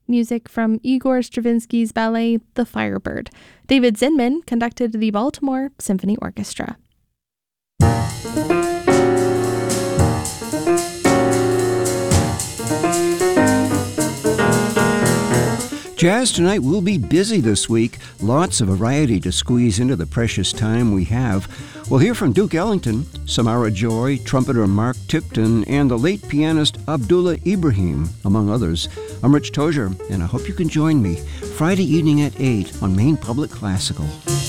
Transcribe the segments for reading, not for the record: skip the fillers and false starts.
Music from Igor Stravinsky's ballet, The Firebird. David Zinman conducted the Baltimore Symphony Orchestra. Jazz Tonight will be busy this week. Lots of variety to squeeze into the precious time we have. We'll hear from Duke Ellington, Samara Joy, trumpeter Mark Tipton, and the late pianist Abdullah Ibrahim, among others. I'm Rich Tozier, and I hope you can join me Friday evening at 8 on Maine Public Classical.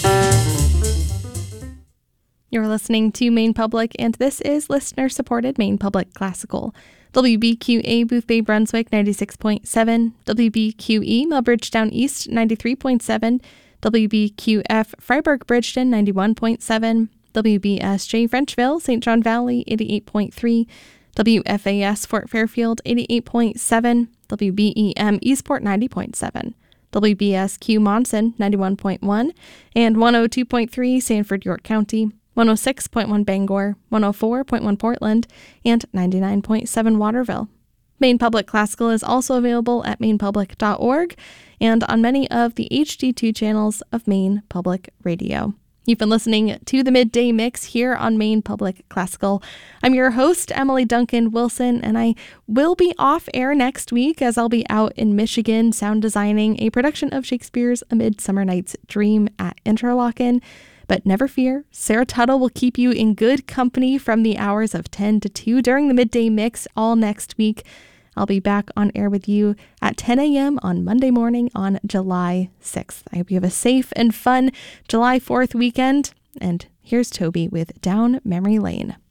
You're listening to Maine Public, and this is listener-supported Maine Public Classical. WBQA Boothbay Brunswick 96.7, WBQE Melbridgetown East 93.7, WBQF Freiburg Bridgeton 91.7, WBSJ Frenchville St. John Valley 88.3, WFAS Fort Fairfield 88.7, WBEM Eastport 90.7, WBSQ Monson 91.1, and 102.3 Sanford York County, 106.1 Bangor, 104.1 Portland, and 99.7 Waterville. Maine Public Classical is also available at mainepublic.org and on many of the HD2 channels of Maine Public Radio. You've been listening to the Midday Mix here on Maine Public Classical. I'm your host, Emily Duncan Wilson, and I will be off air next week as I'll be out in Michigan sound designing a production of Shakespeare's A Midsummer Night's Dream at Interlochen. But never fear, Sarah Tuttle will keep you in good company from the hours of 10 to 2 during the Midday Mix all next week. I'll be back on air with you at 10 a.m. on Monday morning on July 6th. I hope you have a safe and fun July 4th weekend. And here's Toby with Down Memory Lane.